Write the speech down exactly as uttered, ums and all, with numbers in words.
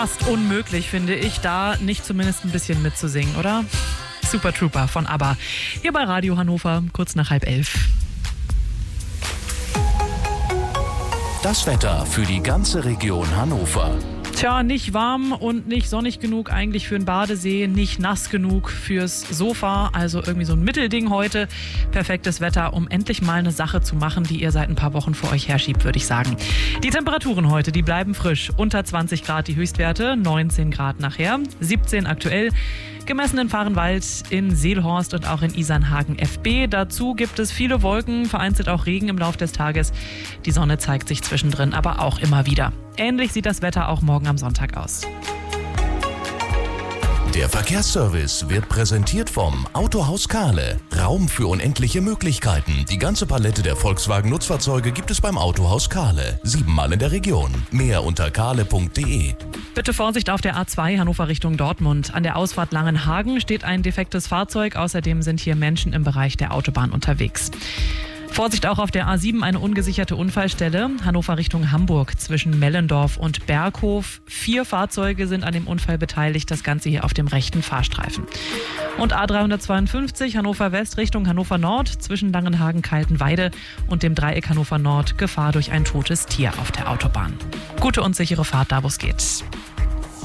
fast unmöglich, finde ich, da nicht zumindest ein bisschen mitzusingen, oder? Super Trooper von ABBA. Hier bei Radio Hannover, kurz nach halb elf. Das Wetter für die ganze Region Hannover. Tja, nicht warm und nicht sonnig genug eigentlich für den Badesee, nicht nass genug fürs Sofa, also irgendwie so ein Mittelding heute. Perfektes Wetter, um endlich mal eine Sache zu machen, die ihr seit ein paar Wochen vor euch herschiebt, würde ich sagen. Die Temperaturen heute, die bleiben frisch. Unter zwanzig Grad die Höchstwerte, neunzehn Grad nachher, siebzehn aktuell. Gemessen in Vahrenwald, in Seelhorst und auch in Isernhagen F B. Dazu gibt es viele Wolken, vereinzelt auch Regen im Laufe des Tages. Die Sonne zeigt sich zwischendrin aber auch immer wieder. Ähnlich sieht das Wetter auch morgen am Sonntag aus. Der Verkehrsservice wird präsentiert vom Autohaus Kahle. Raum für unendliche Möglichkeiten. Die ganze Palette der Volkswagen-Nutzfahrzeuge gibt es beim Autohaus Kahle. Siebenmal in der Region. Mehr unter kahle punkt de. Bitte Vorsicht auf der A zwei Hannover Richtung Dortmund. An der Ausfahrt Langenhagen steht ein defektes Fahrzeug. Außerdem sind hier Menschen im Bereich der Autobahn unterwegs. Vorsicht auch auf der A sieben, eine ungesicherte Unfallstelle. Hannover Richtung Hamburg zwischen Mellendorf und Berghof. Vier Fahrzeuge sind an dem Unfall beteiligt, das Ganze hier auf dem rechten Fahrstreifen. Und A dreihundertzweiundfünfzig Hannover West Richtung Hannover Nord zwischen Langenhagen-Kaltenweide und dem Dreieck Hannover Nord. Gefahr durch ein totes Tier auf der Autobahn. Gute und sichere Fahrt da, wo es geht.